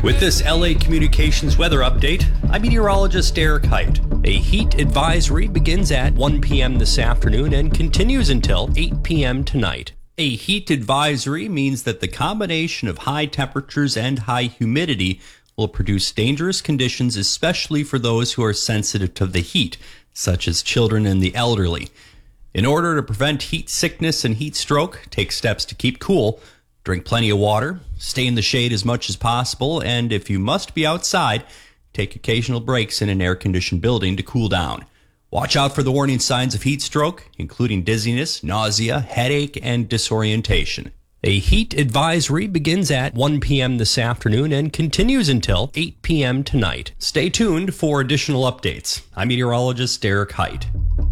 With this LA Communications weather update, I'm meteorologist Eric Height. A heat advisory begins at 1 p.m. this afternoon and continues until 8 p.m. tonight. A heat advisory means that the combination of high temperatures and high humidity will produce dangerous conditions, especially for those who are sensitive to the heat, such as children and the elderly. In order to prevent heat sickness and heat stroke, take steps to keep cool. Drink plenty of water, stay in the shade as much as possible, and if you must be outside, take occasional breaks in an air-conditioned building to cool down. Watch out for the warning signs of heat stroke, including dizziness, nausea, headache, and disorientation. A heat advisory begins at 1 p.m. this afternoon and continues until 8 p.m. tonight. Stay tuned for additional updates. I'm meteorologist Eric Height.